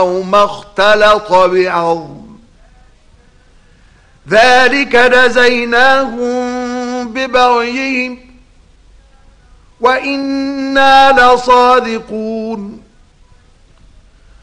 أو ما اختلط بعظم ذلك جزيناهم ببغيهم وإنا لصادقون